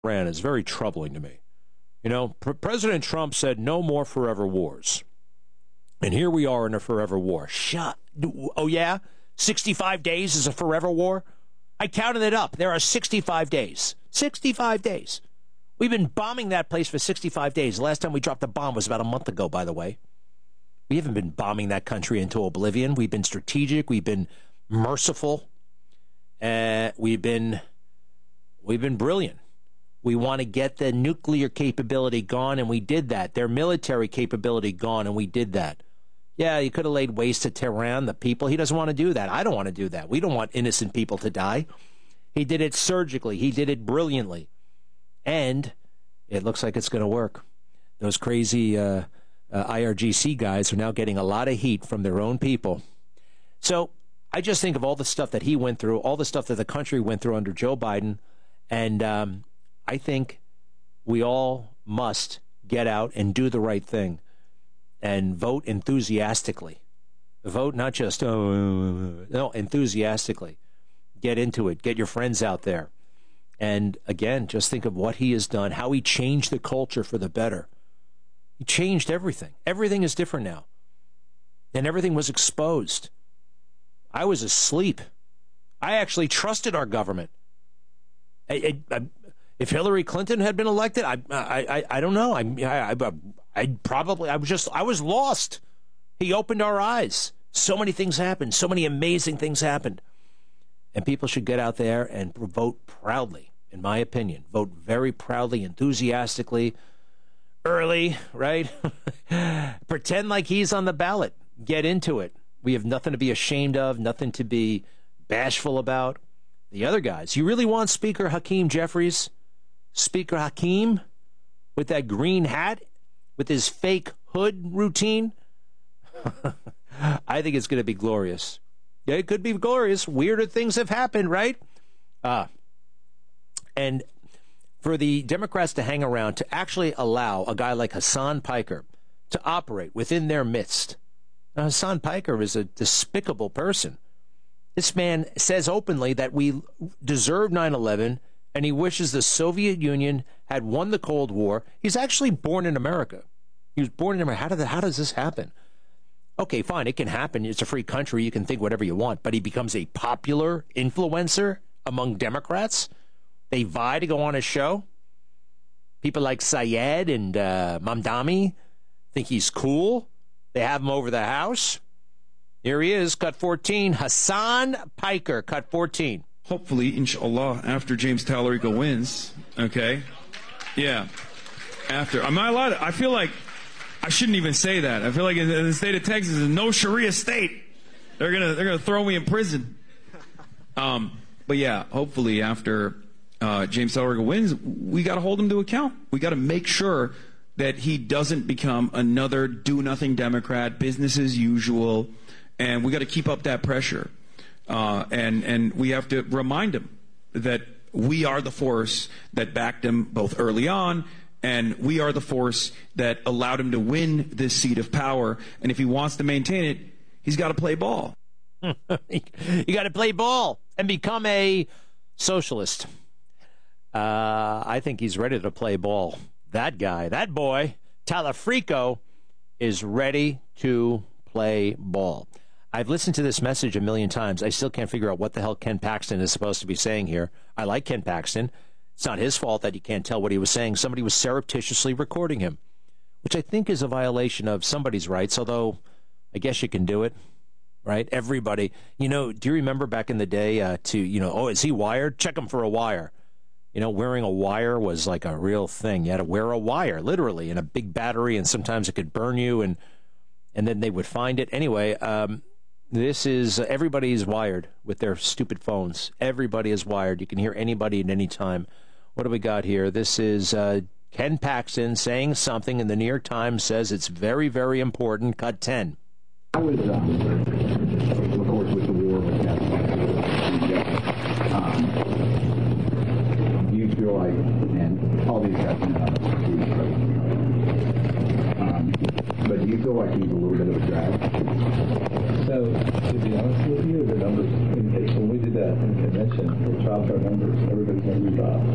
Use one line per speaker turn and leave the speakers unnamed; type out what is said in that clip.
Iran is very troubling to me. You know, President Trump said no more forever wars. And here we are in a forever war. Oh, yeah? 65 days is a forever war? I counted it up. There are 65 days. 65 days. We've been bombing that place for 65 days. The last time we dropped a bomb was about a month ago, by the way. We haven't been bombing that country into oblivion. We've been strategic. We've been merciful. We've been brilliant. We want to get the nuclear capability gone, and we did that. Their military capability gone, and we did that. Yeah, he could have laid waste to Tehran, the people. He doesn't want to do that. I don't want to do that. We don't want innocent people to die. He did it surgically. He did it brilliantly. And it looks like it's going to work. Those crazy IRGC guys are now getting a lot of heat from their own people. So I just think of all the stuff that he went through, all the stuff that the country went through under Joe Biden, and I think we all must get out and do the right thing and vote enthusiastically. Vote not just, no, enthusiastically. Get into it. Get your friends out there. And again, just think of what he has done, how he changed the culture for the better. He changed everything. Everything is different now. And everything was exposed. I was asleep. I actually trusted our government. If Hillary Clinton had been elected, I don't know. I was lost. He opened our eyes. So many things happened. So many amazing things happened. And people should get out there and vote proudly, in my opinion. Vote very proudly, enthusiastically, early, right? Pretend like he's on the ballot. Get into it. We have nothing to be ashamed of, nothing to be bashful about. The other guys, you really want Speaker Hakeem Jeffries? Speaker Hakeem with that green hat, with his fake hood routine? I think it's going to be glorious. Yeah, it could be glorious. Weirder things have happened, right? And for the Democrats to hang around, to actually allow a guy like Hassan Piker to operate within their midst. Now, Hassan Piker is a despicable person. This man says openly that we deserve 9/11, and he wishes the Soviet Union had won the Cold War. He's actually born in America. He was born in America. How does this happen? Okay, fine, it can happen. It's a free country. You can think whatever you want. But he becomes a popular influencer among Democrats. They vie to go on his show. People like Syed and Mamdani think he's cool. They have him over the house. Here he is, cut 14. Hassan Piker, cut 14.
Hopefully, inshallah, after James Tallarico wins, okay? Yeah, after. I'm not allowed to, I feel like I shouldn't even say that. I feel like in the state of Texas is no Sharia state. They're gonna throw me in prison. But yeah, hopefully after James Tallarico wins, we got to hold him to account. We got to make sure that he doesn't become another do-nothing Democrat, business as usual, and we got to keep up that pressure. And we have to remind him that we are the force that backed him both early on, and we are the force that allowed him to win this seat of power. And if he wants to maintain it, he's got to play ball.
You got to play ball and become a socialist. I think he's ready to play ball. That guy, that boy, Tallarico, is ready to play ball. I've listened to this message a million times. I still can't figure out what the hell Ken Paxton is supposed to be saying here. I like Ken Paxton. It's not his fault that you can't tell what he was saying. Somebody was surreptitiously recording him, which I think is a violation of somebody's rights, although I guess you can do it, right? Everybody. You know, do you remember back in the day is he wired? Check him for a wire. You know, wearing a wire was like a real thing. You had to wear a wire, literally, in a big battery, and sometimes it could burn you, and then they would find it. Anyway, this is, everybody's wired with their stupid phones. Everybody is wired. You can hear anybody at any time. What do we got here? This is Ken Paxton saying something, and the New York Times says it's very, very important. Cut 10.
I was, of course, with the war with do you feel like, and all these guys but do you feel like he's a little bit of a drag?
So, to be honest with you, the numbers, when we did that convention, the trial numbers, everybody's numbers dropped.